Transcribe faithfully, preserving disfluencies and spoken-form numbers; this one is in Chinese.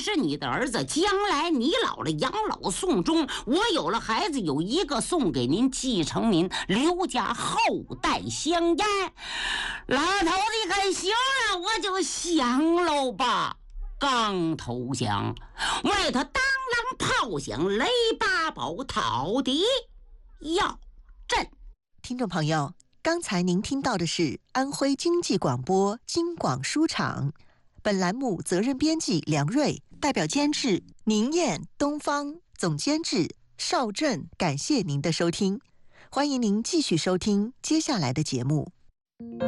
是你的儿子，将来你老了养老送终，我有了孩子有一个送给您，继承您刘家后代香烟。老头子一看，行了，我就降喽吧。刚投降，外头当啷炮响，雷八宝讨敌要阵。 听众朋友，刚才您听到的是安徽经济广播京广书场，本栏目责任编辑梁瑞，代表监制宁燕、东方，总监制邵振。感谢您的收听，欢迎您继续收听接下来的节目。